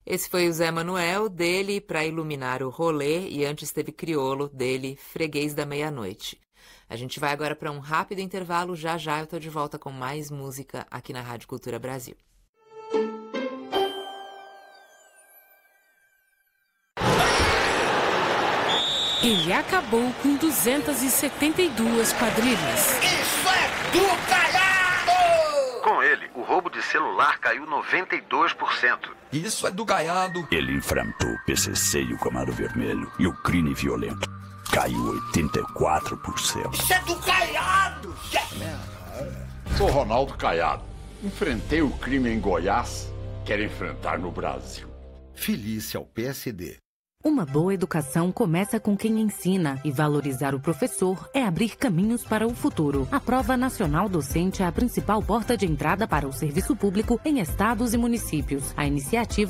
Esse foi o Zé Manuel, dele Pra Iluminar o Rolê, e antes teve Criolo, dele Freguês da Meia-Noite. A gente vai agora para um rápido intervalo, já já eu tô de volta com mais música aqui na Rádio Cultura Brasil. Ele acabou com 272 quadrilhas. Isso é do Caiado! Com ele, o roubo de celular caiu 92%. Isso é do Caiado! Ele enfrentou o PCC e o Comando Vermelho e o crime violento. Caiu 84%. Isso é do Caiado! Sou Ronaldo Caiado. Enfrentei o crime em Goiás. Quero enfrentar no Brasil. Filie-se ao PSD. Uma boa educação começa com quem ensina, e valorizar o professor é abrir caminhos para o futuro. A Prova Nacional Docente é a principal porta de entrada para o serviço público em estados e municípios. A iniciativa